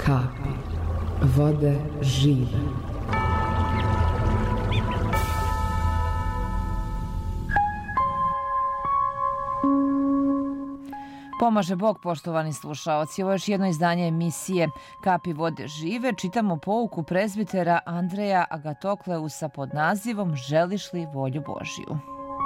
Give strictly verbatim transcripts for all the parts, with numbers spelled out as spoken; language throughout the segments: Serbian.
kapi vode žive. Pomaže Bog, poštovani slušaoci. Ovo je još jedno izdanje emisije Kapi vode žive. Čitamo pouku prezbitera Andreja Agatokleusa pod nazivom Želiš li volju Božiju?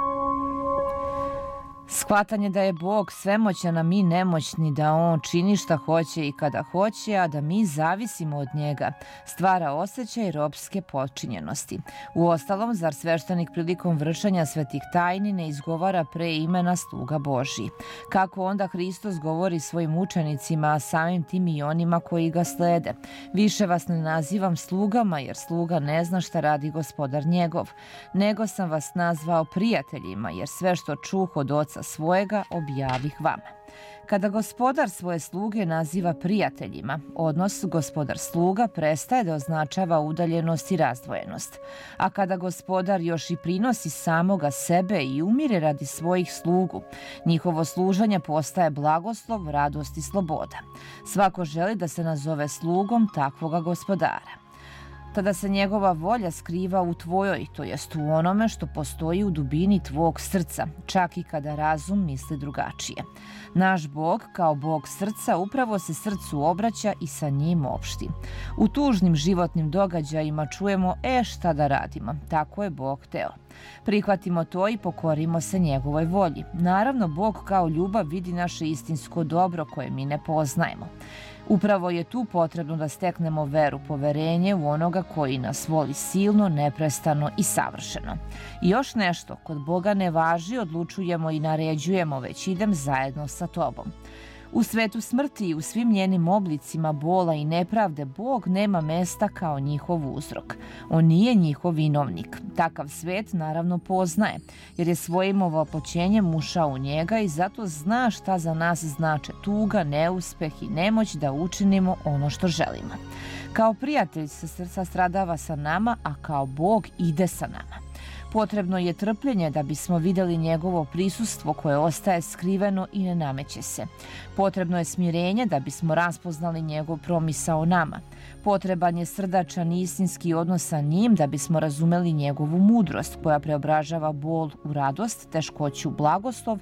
Shvatanje da je Bog svemoćan, a mi nemoćni, da On čini šta hoće i kada hoće, a da mi zavisimo od njega, stvara osjećaj ropske potčinjenosti. Uostalom, zar sveštenik prilikom vršenja svetih tajni ne izgovara pre imena sluga Božji? Kako onda Hristos govori svojim učenicima, a samim tim i onima koji ga slede? Više vas ne nazivam slugama, jer sluga ne zna šta radi gospodar njegov, nego sam vas nazvao prijateljima, jer sve što čuh od oca svojega objavih vama. Kada gospodar svoje sluge naziva prijateljima, odnos gospodar-sluga prestaje da označava udaljenost i razdvojenost. A kada gospodar još i prinosi samoga sebe i umire radi svojih slugu, njihovo služenje postaje blagoslov, radost i sloboda. Svako želi da se nazove slugom takvoga gospodara. Tada se njegova volja skriva u tvojoj, to jest u onome što postoji u dubini tvog srca, čak i kada razum misli drugačije. Naš Bog, kao Bog srca, upravo se srcu obraća i sa njim opšti. U tužnim životnim događajima čujemo, e šta da radimo, tako je Bog hteo. Prihvatimo to i pokorimo se njegovoj volji. Naravno, Bog kao ljubav vidi naše istinsko dobro koje mi ne poznajemo. Upravo je tu potrebno da steknemo veru, poverenje u onoga koji nas voli silno, neprestano i savršeno. I još nešto, kod Boga ne važi, odlučujemo i naređujemo, već idem zajedno sa tobom. U svetu smrti i u svim njenim oblicima bola i nepravde Bog nema mesta kao njihov uzrok. On nije njihov vinovnik. Takav svet naravno poznaje, jer je svojim ovopoćenjem ušao u njega i zato zna šta za nas znače tuga, neuspeh i nemoć da učinimo ono što želimo. Kao prijatelj se srca stradava sa nama, a kao Bog ide sa nama. Potrebno je trpljenje da bismo vidjeli njegovo prisustvo koje ostaje skriveno i ne nameće se. Potrebno je smirenje da bismo raspoznali njegov promisao nama. Potreban je srdačan i istinski odnos sa njim da bismo razumeli njegovu mudrost koja preobražava bol u radost, teškoću u blagoslov,